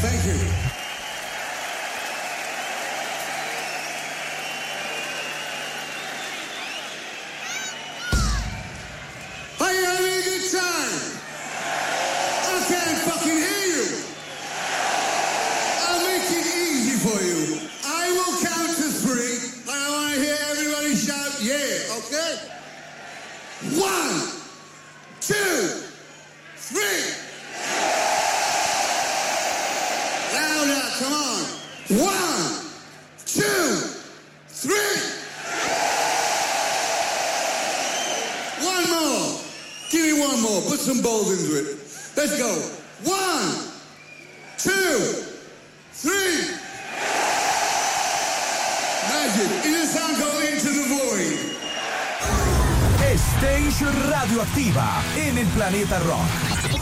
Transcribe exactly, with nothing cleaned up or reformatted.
Thank you. Are you having a good time? I can't fucking hear you. I'll make it easy for you. I will count to three, and I want to hear everybody shout, yeah, okay? One, two, three. Louder, come on. One, two, three. One more. Give me one more. Put some balls into it. Let's go. One, two, three. Magic. Is the sound go into the void? Stage Radioactiva en el Planeta Rock.